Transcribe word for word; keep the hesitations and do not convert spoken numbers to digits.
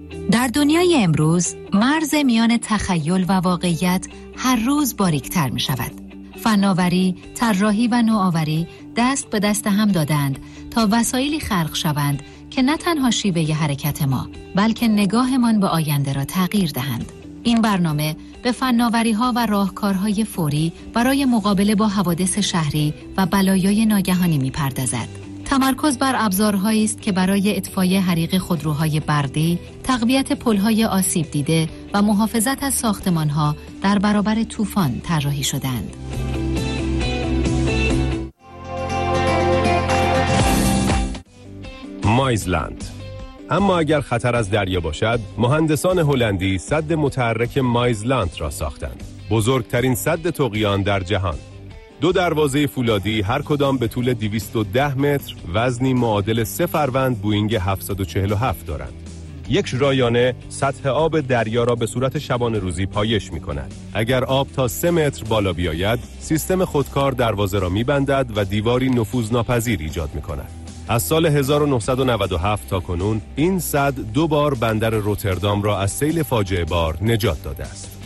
در دنیای امروز مرز میان تخیل و واقعیت هر روز باریک‌تر می شود. فناوری، طراحی و نوآوری دست به دست هم دادند تا وسایلی خلق شوند که نه تنها شیوه حرکت ما بلکه نگاهمان به آینده را تغییر دهند. این برنامه به فناوری‌ها و راهکارهای فوری برای مقابله با حوادث شهری و بلایای ناگهانی می‌پردازد. تمرکز بر ابزارهایی است که برای اطفای حریق خودروهای برقی، تقویت پل‌های آسیب دیده و محافظت از ساختمان‌ها در برابر طوفان طراحی شدند. مایزلند. اما اگر خطر از دریا باشد، مهندسان هلندی سد متحرک مایزلند را ساختند. بزرگترین سد طغیان در جهان. دو دروازه فولادی هر کدام به طول دویست و ده متر، وزنی معادل سه فروند بوئینگ هفتصد و چهل و هفت دارند. یک رایانه سطح آب دریا را به صورت شبانه روزی پایش می کند. اگر آب تا سه متر بالا بیاید، سیستم خودکار دروازه را می بندد و دیواری نفوذناپذیر ایجاد می کند. از سال هزار و نهصد و نود و هفت تا کنون این سد دو بار بندر روتردام را از سیل فاجعه بار نجات داده است.